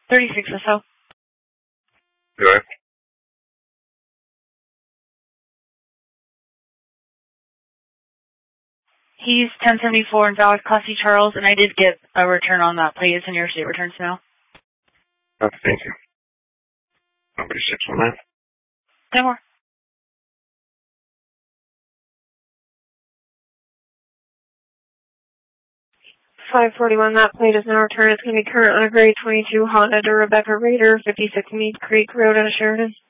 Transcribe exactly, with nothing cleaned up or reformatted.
thirty-six S O. Good. He's ten seventy-four in Valid Class C Charles, and I did get a return on that plate. It's in your state returns now. Oh, thank you. Nobody six one nine. ten more. five forty-one, that plate is now returned. It's going to be current on a grade twenty-two Honda to Rebecca Rader, fifty-six Mead Creek Road out of Sheridan.